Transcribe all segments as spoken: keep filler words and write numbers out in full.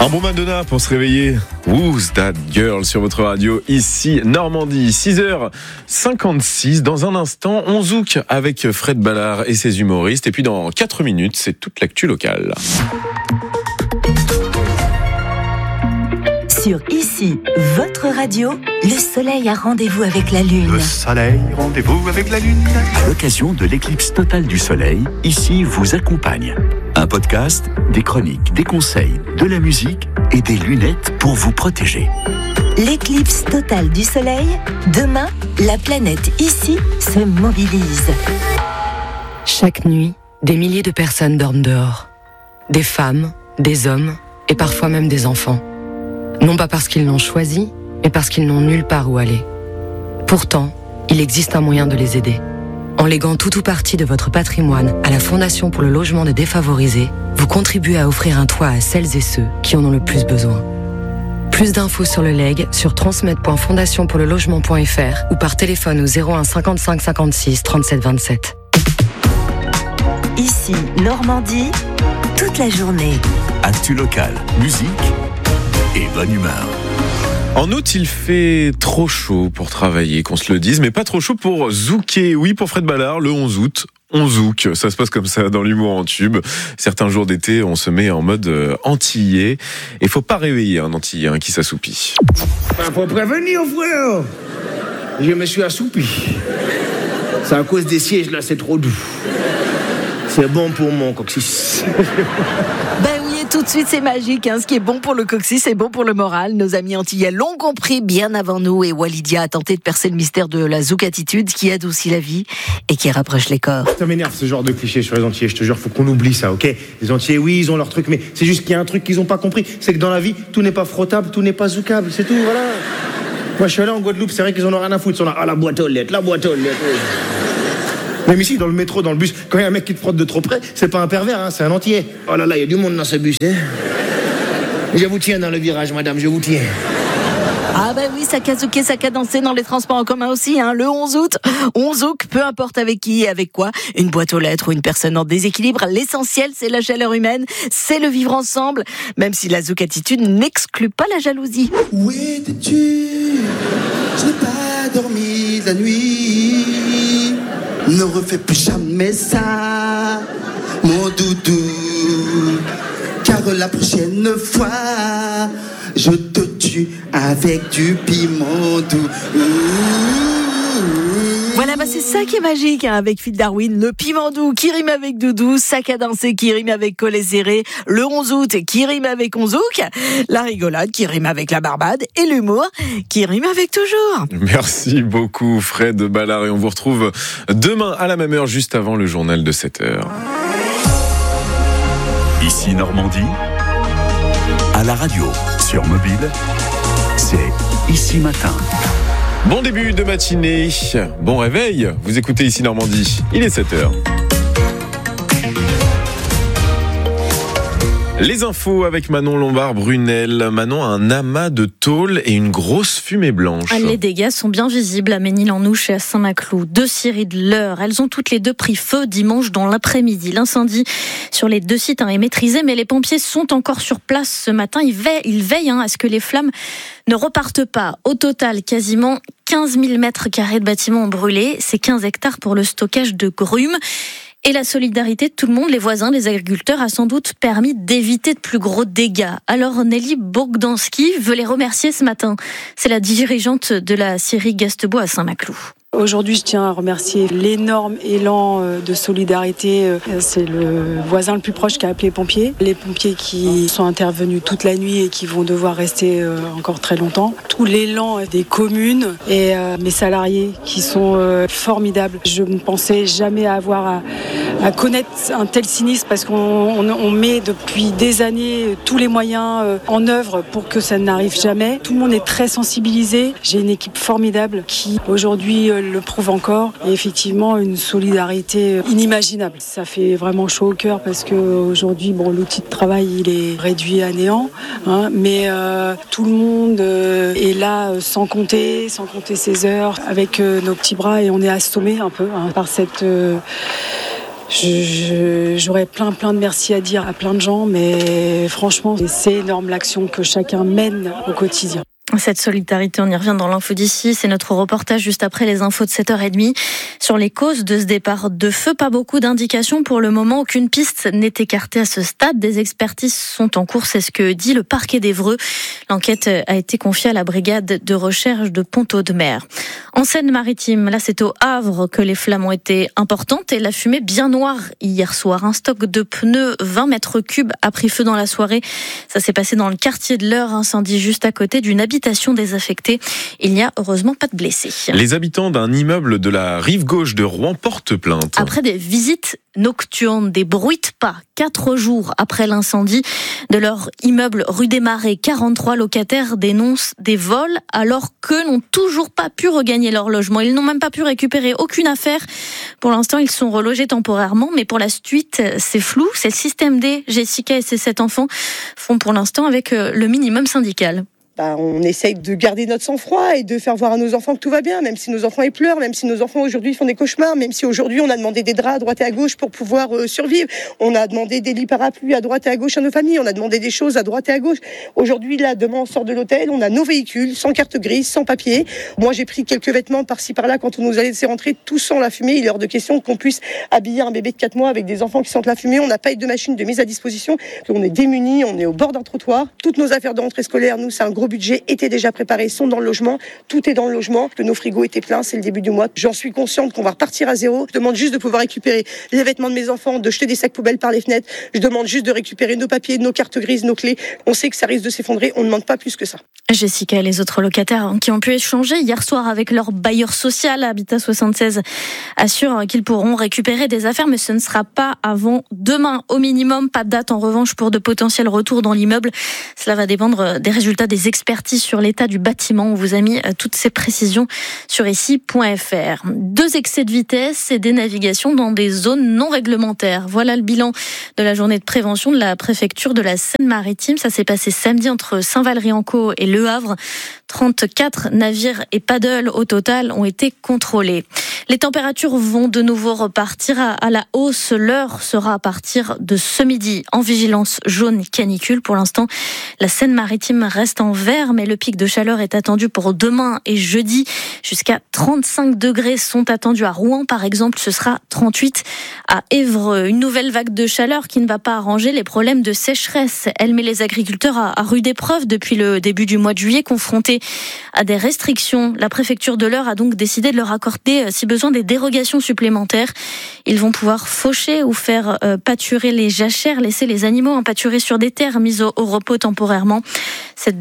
Un bon Madonna pour se réveiller. Who's That Girl sur votre radio, ici Normandie, six heures cinquante-six. Dans un instant, on zouk avec Fred Ballard et ses humoristes. Et puis dans quatre minutes, c'est toute l'actu locale. Sur Ici, votre radio, le soleil a rendez-vous avec la lune. Le soleil, rendez-vous avec la lune. À l'occasion de l'éclipse totale du soleil, Ici vous accompagne. Un podcast, des chroniques, des conseils, de la musique et des lunettes pour vous protéger. L'éclipse totale du soleil, demain, la planète Ici se mobilise. Chaque nuit, des milliers de personnes dorment dehors. Des femmes, des hommes et parfois même des enfants. Non pas parce qu'ils l'ont choisi, mais parce qu'ils n'ont nulle part où aller. Pourtant, il existe un moyen de les aider. En léguant tout ou partie de votre patrimoine à la Fondation pour le logement des défavorisés, vous contribuez à offrir un toit à celles et ceux qui en ont le plus besoin. Plus d'infos sur le legs sur transmettre point fondation pour le logement point f r ou par téléphone au zéro un cinquante-cinq cinquante-six trente-sept vingt-sept. Ici, Normandie, toute la journée. Actu locale, musique et bonne humeur. En août, il fait trop chaud pour travailler, qu'on se le dise, mais pas trop chaud pour zouker. Oui, pour Fred Ballard, le onze août, on zouk. Ça se passe comme ça dans l'humour en tube. Certains jours d'été, on se met en mode euh, antillais. Et faut pas réveiller un antillais hein, qui s'assoupit. Ben, faut prévenir, frère. Je me suis assoupi. C'est à cause des sièges, là, c'est trop doux. C'est bon pour mon coccyx. Ben oui, et tout de suite, c'est magique. Hein. Ce qui est bon pour le coccyx, c'est bon pour le moral. Nos amis antillais l'ont compris bien avant nous. Et Walidia a tenté de percer le mystère de la zouk attitude qui adoucit la vie et qui rapproche les corps. Ça m'énerve ce genre de cliché sur les Antillais, je te jure, faut qu'on oublie ça, ok? Les Antillais, oui, ils ont leur truc, mais c'est juste qu'il y a un truc qu'ils ont pas compris. C'est que dans la vie, tout n'est pas frottable, tout n'est pas zoukable, c'est tout, voilà. Moi, je suis allé en Guadeloupe, c'est vrai qu'ils en ont rien à foutre. Ils sont là, ah, la boîte aux lettres, la boîte aux lettres. Même ici, dans le métro, dans le bus, quand il y a un mec qui te frotte de trop près, c'est pas un pervers, hein, c'est un Antillais. Oh là là, il y a du monde dans ce bus, hein. Je vous tiens dans le virage, madame, je vous tiens. Ah ben oui, ça a zouké, ça a dansé dans les transports en commun aussi. Hein. Le onze août, on zouk, peu importe avec qui et avec quoi. Une boîte aux lettres ou une personne en déséquilibre. L'essentiel, c'est la chaleur humaine, c'est le vivre ensemble. Même si la zouk attitude n'exclut pas la jalousie. Où étais-tu? Je n'ai pas dormi la nuit. Ne refais plus jamais ça, mon doudou. Car la prochaine fois, je te tue avec du piment doux. Voilà, bah c'est ça qui est magique hein, avec Phil Darwin. Le piment doux qui rime avec doudou, sac à danser qui rime avec collet serré, le onze août qui rime avec on zouk, la rigolade qui rime avec la barbade et l'humour qui rime avec toujours. Merci beaucoup Fred Ballard et on vous retrouve demain à la même heure juste avant le journal de sept heures. Ici Normandie, à la radio, sur mobile, c'est Ici Matin. Bon début de matinée, bon réveil, vous écoutez Ici Normandie, il est sept heures. Les infos avec Manon Lombard-Brunel. Manon a un amas de tôle et une grosse fumée blanche. Les dégâts sont bien visibles à Ménil-en-Ouche et à Saint-Maclou. Deux scieries de l'Eure. Elles ont toutes les deux pris feu dimanche dans l'après-midi. L'incendie sur les deux sites hein, est maîtrisé, mais les pompiers sont encore sur place ce matin. Ils veillent, ils veillent hein, à ce que les flammes ne repartent pas. Au total, quasiment quinze mille mètres carrés de bâtiments ont brûlé. C'est quinze hectares pour le stockage de grumes. Et la solidarité de tout le monde, les voisins, les agriculteurs, a sans doute permis d'éviter de plus gros dégâts. Alors Nelly Bogdanski veut les remercier ce matin. C'est la dirigeante de la scierie Gastebois à Saint-Maclou. Aujourd'hui, je tiens à remercier l'énorme élan de solidarité. C'est le voisin le plus proche qui a appelé les pompiers. Les pompiers qui sont intervenus toute la nuit et qui vont devoir rester encore très longtemps. Tout l'élan des communes et mes salariés qui sont formidables. Je ne pensais jamais avoir à, à connaître un tel sinistre parce qu'on on, on met depuis des années tous les moyens en œuvre pour que ça n'arrive jamais. Tout le monde est très sensibilisé. J'ai une équipe formidable qui aujourd'hui le prouve encore et effectivement une solidarité inimaginable. Ça fait vraiment chaud au cœur parce qu'aujourd'hui bon, l'outil de travail il est réduit à néant hein, mais euh, tout le monde euh, est là sans compter, sans compter ses heures avec euh, nos petits bras et on est assommés un peu hein, par cette... Euh, Je, je, j'aurais plein plein de merci à dire à plein de gens, mais franchement, c'est énorme l'action que chacun mène au quotidien. Cette solidarité, on y revient dans l'info d'ici. C'est notre reportage juste après les infos de sept heures trente. Sur les causes de ce départ de feu, pas beaucoup d'indications pour le moment. Aucune piste n'est écartée à ce stade. Des expertises sont en cours, c'est ce que dit le parquet d'Évreux. L'enquête a été confiée à la brigade de recherche de Pont-Audemer. En Seine-Maritime, là c'est au Havre que les flammes ont été importantes et la fumée bien noire hier soir. Un stock de pneus vingt mètres cubes a pris feu dans la soirée. Ça s'est passé dans le quartier de l'Eure, incendie juste à côté d'une habitation désaffectée. Il n'y a heureusement pas de blessés. Les habitants d'un immeuble de la rive gauche de Rouen portent plainte. Après des visites nocturnes, des bruits de pas, quatre jours après l'incendie de leur immeuble rue des Marais, quarante-trois locataires dénoncent des vols alors qu'eux n'ont toujours pas pu regagner leur logement. Ils n'ont même pas pu récupérer aucune affaire. Pour l'instant, ils sont relogés temporairement, mais pour la suite, c'est flou. C'est le système D. Jessica et ses sept enfants font pour l'instant avec le minimum syndical. Bah, on essaye de garder notre sang-froid et de faire voir à nos enfants que tout va bien, même si nos enfants ils pleurent, même si nos enfants aujourd'hui font des cauchemars, même si aujourd'hui on a demandé des draps à droite et à gauche pour pouvoir euh, survivre. On a demandé des lits parapluies à droite et à gauche à nos familles, on a demandé des choses à droite et à gauche. Aujourd'hui, là, demain, on sort de l'hôtel, on a nos véhicules, sans carte grise, sans papier. Moi, j'ai pris quelques vêtements par-ci par-là quand on nous a laissé rentrer, tout sans la fumée. Il est hors de question qu'on puisse habiller un bébé de quatre mois avec des enfants qui sentent la fumée. On n'a pas eu de machine de mise à disposition. On est démunis, on est au bord d'un trottoir. Toutes nos affaires de rentrée scolaire, nous, c'est un gros budget, étaient déjà préparés, sont dans le logement. Tout est dans le logement. Que nos frigos étaient pleins, c'est le début du mois. J'en suis consciente qu'on va repartir à zéro. Je demande juste de pouvoir récupérer les vêtements de mes enfants, de jeter des sacs poubelles par les fenêtres. Je demande juste de récupérer nos papiers, nos cartes grises, nos clés. On sait que ça risque de s'effondrer. On ne demande pas plus que ça. Jessica et les autres locataires qui ont pu échanger hier soir avec leur bailleur social, Habitat soixante-seize, assurent qu'ils pourront récupérer des affaires, mais ce ne sera pas avant demain au minimum. Pas de date en revanche pour de potentiels retours dans l'immeuble. Cela va dépendre des résultats des expertises sur l'état du bâtiment. On vous a mis toutes ces précisions sur ici point f r. Deux excès de vitesse et des navigations dans des zones non réglementaires. Voilà le bilan de la journée de prévention de la préfecture de la Seine-Maritime. Ça s'est passé samedi entre Saint-Valery-en-Caux et Le Havre. trente-quatre navires et paddles au total ont été contrôlés. Les températures vont de nouveau repartir à la hausse. L'heure sera à partir de ce midi en vigilance jaune canicule. Pour l'instant, la Seine-Maritime reste en vert, mais le pic de chaleur est attendu pour demain et jeudi. Jusqu'à trente-cinq degrés sont attendus à Rouen, par exemple. Ce sera trente-huit à Évreux. Une nouvelle vague de chaleur qui ne va pas arranger les problèmes de sécheresse. Elle met les agriculteurs à rude épreuve depuis le début du mois de juillet, confrontés à des restrictions. La préfecture de l'Eure a donc décidé de leur accorder, si besoin, des dérogations supplémentaires. Ils vont pouvoir faucher ou faire euh, pâturer les jachères, laisser les animaux en pâturer sur des terres mises au, au repos temporairement. Cette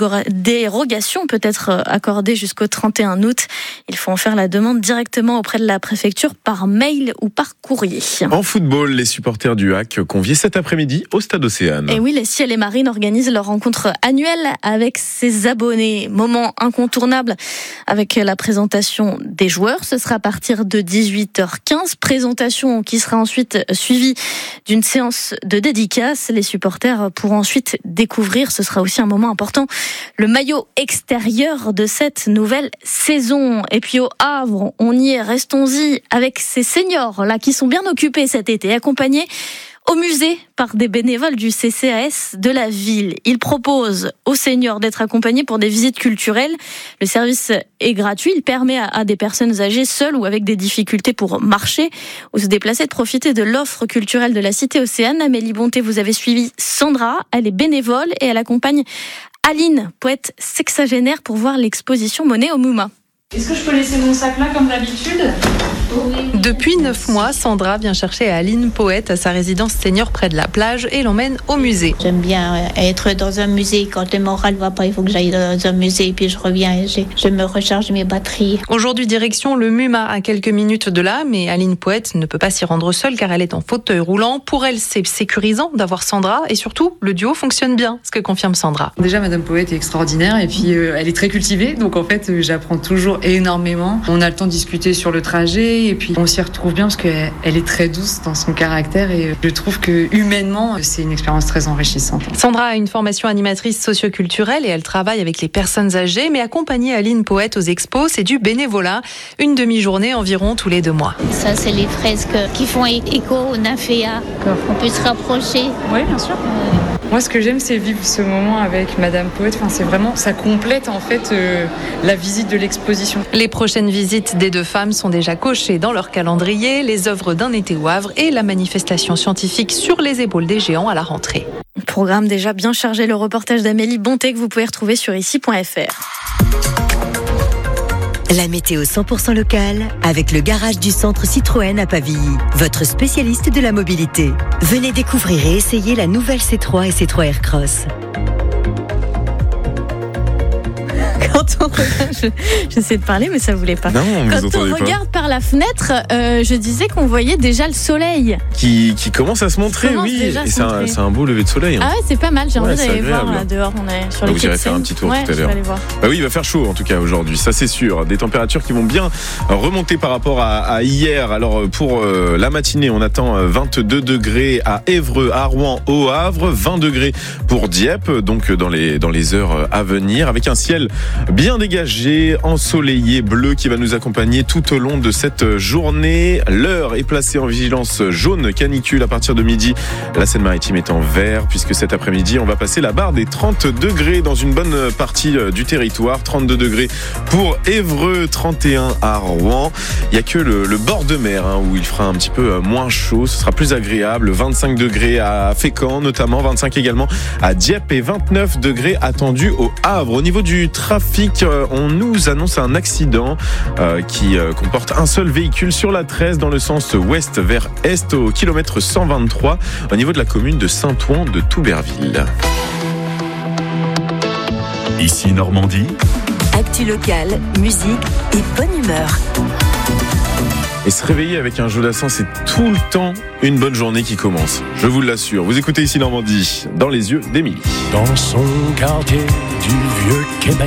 dérogation peut être accordée jusqu'au trente et un août. Il faut en faire la demande directement auprès de la préfecture par mail ou par courrier. En football, les supporters du H A C conviés cet après-midi au Stade Océane. Et oui, les Ciel et Marines organisent leur rencontre annuelle avec ses abonnés. Moment incontournable avec la présentation des joueurs. Ce sera à partir de dix-huit heures quinze. Présentation qui sera ensuite suivie d'une séance de dédicace. Les supporters pourront ensuite découvrir, ce sera aussi un moment important, le maillot extérieur de cette nouvelle saison. Et puis au Havre, on y est, restons-y avec ces seniors là qui sont bien occupés cet été, accompagnés au musée par des bénévoles du C C A S de la ville. Ils proposent aux seniors d'être accompagnés pour des visites culturelles. Le service est gratuit. Il permet à des personnes âgées seules ou avec des difficultés pour marcher ou se déplacer de profiter de l'offre culturelle de la Cité Océane. Amélie Bonté, vous avez suivi Sandra. Elle est bénévole et elle accompagne Aline, poète sexagénaire, pour voir l'exposition Monet au Mouma. Est-ce que je peux laisser mon sac là comme d'habitude ? Depuis neuf mois, Sandra vient chercher Aline, poète, à sa résidence senior près de la plage et l'emmène au musée. J'aime bien être dans un musée. Quand le moral ne va pas, il faut que j'aille dans un musée et puis je reviens et je, je me recharge mes batteries. Aujourd'hui, direction le MUMA, à quelques minutes de là, mais Aline, poète, ne peut pas s'y rendre seule car elle est en fauteuil roulant. Pour elle, c'est sécurisant d'avoir Sandra et surtout, le duo fonctionne bien, ce que confirme Sandra. Déjà, Madame Poète est extraordinaire et puis euh, elle est très cultivée, donc en fait, euh, j'apprends toujours énormément. On a le temps de discuter sur le trajet. rencontrer et puis on s'y retrouve bien parce qu'elle elle est très douce dans son caractère et je trouve que humainement c'est une expérience très enrichissante. Sandra a une formation animatrice socioculturelle et elle travaille avec les personnes âgées, mais accompagner Aline Poète aux expos, c'est du bénévolat, une demi-journée environ tous les deux mois. Ça, c'est les fresques qui font écho au Nymphéa. On peut se rapprocher. Oui, bien sûr. Euh... Moi, ce que j'aime, c'est vivre ce moment avec Madame Poète. Enfin, c'est vraiment, ça complète en fait euh, la visite de l'exposition. Les prochaines visites des deux femmes sont déjà cochées dans leur calendrier, les œuvres d'un été au Havre et la manifestation scientifique sur les épaules des géants à la rentrée. Programme déjà bien chargé, le reportage d'Amélie Bonté que vous pouvez retrouver sur ici point f r. La météo cent pour cent locale avec le garage du centre Citroën à Pavilly, votre spécialiste de la mobilité. Venez découvrir et essayer la nouvelle C trois et C trois Aircross. Quand on regarde, je, j'essaie de parler, mais ça voulait pas. Non, Quand on regarde pas. par la fenêtre, euh, je disais qu'on voyait déjà le soleil. Qui, qui commence à se montrer, oui. Et c'est un, c'est un beau lever de soleil. Hein. Ah ouais, c'est pas mal. J'ai ouais, envie d'aller voir là, dehors. On est sur ah, les vous irez faire un petit tour ouais, tout à l'heure. Bah oui, il va faire chaud en tout cas aujourd'hui, ça c'est sûr. Des températures qui vont bien remonter par rapport à, à hier. Alors pour euh, la matinée, on attend vingt-deux degrés à Évreux, à Rouen, au Havre, vingt degrés pour Dieppe, donc dans les dans les heures à venir, avec un ciel bien dégagé, ensoleillé, bleu qui va nous accompagner tout au long de cette journée. L'heure est placée en vigilance jaune canicule à partir de midi. La Seine-Maritime est en vert puisque cet après-midi, on va passer la barre des trente degrés dans une bonne partie du territoire. trente-deux degrés pour Évreux, trente et un à Rouen. Il n'y a que le, le bord de mer hein, où il fera un petit peu moins chaud. Ce sera plus agréable. vingt-cinq degrés à Fécamp notamment, vingt-cinq également à Dieppe et vingt-neuf degrés attendus au Havre. Au niveau du trafic, on nous annonce un accident euh, qui euh, comporte un seul véhicule sur la treize dans le sens ouest vers est au kilomètre cent vingt-trois au niveau de la commune de Saint-Ouen de Touberville. Ici Normandie. Actu locale, musique et bonne humeur. Et se réveiller avec un Jodassin, c'est tout le temps une bonne journée qui commence. Je vous l'assure. Vous écoutez Ici Normandie, dans les yeux d'Émilie. Dans son quartier du vieux Québec,